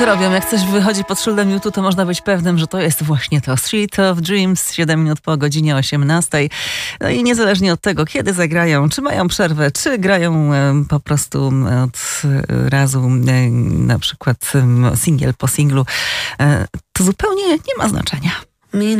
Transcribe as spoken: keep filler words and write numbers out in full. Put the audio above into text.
to robią. Jak coś wychodzi pod szyldem YouTube, to można być pewnym, że to jest właśnie to. Street of Dreams, siedem minut po godzinie osiemnastej. No i niezależnie od tego, kiedy zagrają, czy mają przerwę, czy grają e, po prostu od razu e, na przykład e, singiel po singlu, e, to zupełnie nie ma znaczenia.